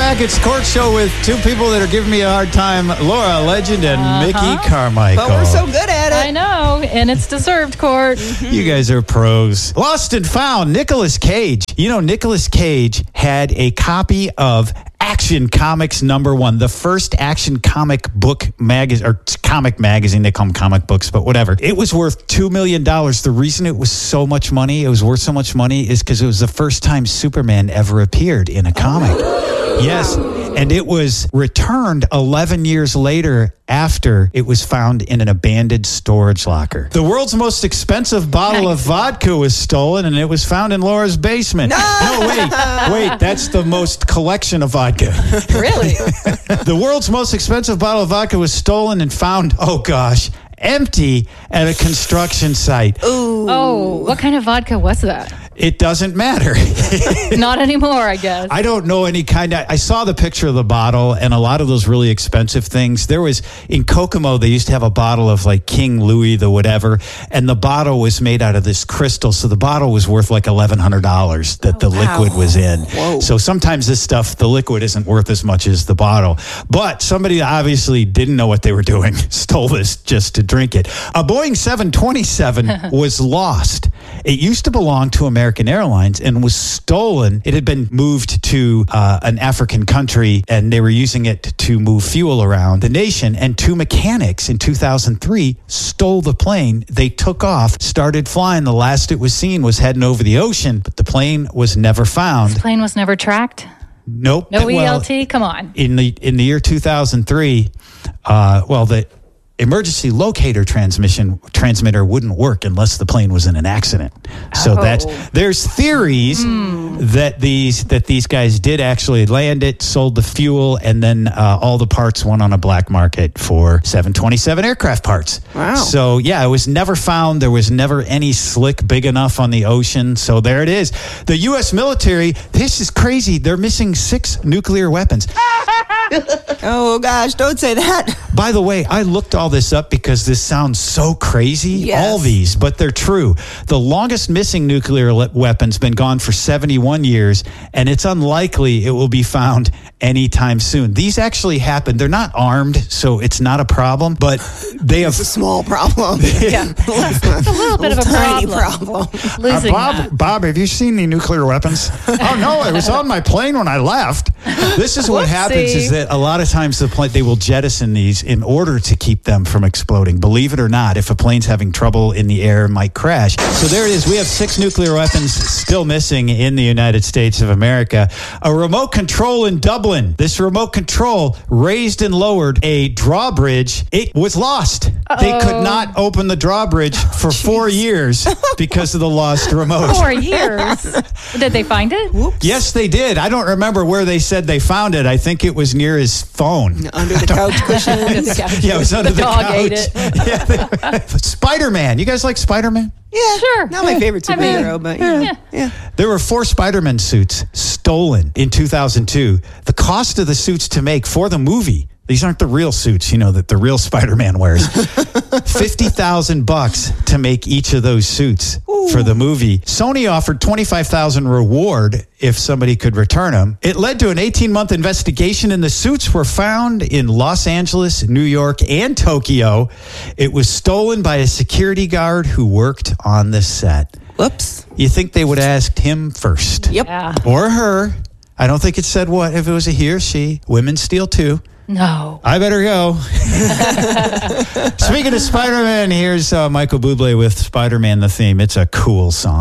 back. It's Court Show with two people that are giving me a hard time, Laura Legend and Mickey Carmichael. But we're so good at it. I know, and it's deserved, Court. You guys are pros. Lost and Found, Nicolas Cage. You know, Nicolas Cage had a copy of Action Comics #1, the first action comic book magazine, or comic magazine. They call them comic books, but whatever. It was worth $2 million. The reason it was so much money, it was worth so much money, is because it was the first time Superman ever appeared in a comic. Yes, and it was returned 11 years later after it was found in an abandoned storage locker. The world's most expensive bottle of vodka was stolen, and it was found in Laura's basement. No, wait, that's the most collection of vodka. Really? The world's most expensive bottle of vodka was stolen and found, empty at a construction site. Ooh. Oh, what kind of vodka was that? It doesn't matter. Not anymore, I guess. I don't know any kind of... I saw the picture of the bottle, and a lot of those really expensive things. There was... In Kokomo, they used to have a bottle of, like, King Louis the whatever, and the bottle was made out of this crystal, so the bottle was worth, like, $1,100 that the liquid was in. Whoa. So sometimes this stuff, the liquid isn't worth as much as the bottle. But somebody obviously didn't know what they were doing, stole this just to drink it. A Boeing 727 was lost. It used to belong to American Airlines and was stolen. It had been moved to an African country, and they were using it to move fuel around the nation. And two mechanics in 2003 stole the plane. They took off, started flying. The last it was seen was heading over the ocean, but the plane was never found. This plane was never tracked? Nope. No ELT? Come on. In the year 2003, the emergency locator transmitter wouldn't work unless the plane was in an accident. So there's theories that these guys did actually land it, sold the fuel, and then all the parts went on a black market for 727 aircraft parts. Wow. So yeah, it was never found. There was never any slick big enough on the ocean. So there it is. The U.S. military, this is crazy. They're missing 6 nuclear weapons. Oh, gosh, don't say that. By the way, I looked all this up because this sounds so crazy. Yes. All these, but they're true. The longest missing nuclear weapon's been gone for 71 years, and it's unlikely it will be found anytime soon. These actually happened. They're not armed, so it's not a problem, but they have... It's a small problem. Yeah. It's a little bit of a tiny problem. Losing that. Bob, have you seen any nuclear weapons? Oh, no, it was on my plane when I left. This is what happens is that a lot of times they will jettison these in order to keep them from exploding. Believe it or not, if a plane's having trouble in the air, it might crash. So there it is. We have 6 nuclear weapons still missing in the United States of America. A remote control in Dublin. This remote control raised and lowered a drawbridge. It was lost. They could not open the drawbridge for 4 years because of the lost remote. 4 years. Did they find it? Whoops. Yes, they did. I don't remember where they said they found it. I think it was near his phone. Under the couch cushion. Yeah, it was under the dog couch. ate it. Yeah, Spider-Man. You guys like Spider-Man? Yeah, Sure. Not my favorite superhero, but yeah. There were 4 Spider-Man suits stolen in 2002. The cost of the suits to make for the movie, these aren't the real suits, that the real Spider-Man wears. $50,000 to make each of those suits for the movie. Sony offered $25,000 reward if somebody could return them. It led to an 18-month investigation, and the suits were found in Los Angeles, New York, and Tokyo. It was stolen by a security guard who worked on the set. Whoops. You think they would have asked him first? Yep. Yeah. Or her. I don't think it said what, if it was a he or she. Women steal too. No. I better go. Speaking of Spider-Man, here's Michael Bublé with Spider-Man, the theme. It's a cool song.